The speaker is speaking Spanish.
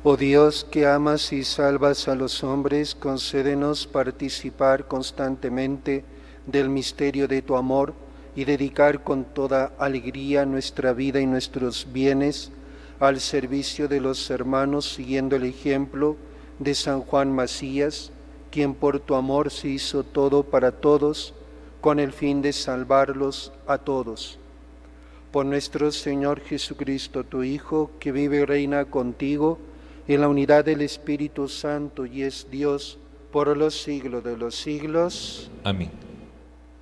Oh Dios, que amas y salvas a los hombres, concédenos participar constantemente del misterio de tu amor y dedicar con toda alegría nuestra vida y nuestros bienes al servicio de los hermanos, siguiendo el ejemplo de San Juan Macías, quien por tu amor se hizo todo para todos, con el fin de salvarlos a todos. Por nuestro Señor Jesucristo, tu Hijo, que vive y reina contigo en la unidad del Espíritu Santo y es Dios por los siglos de los siglos. Amén.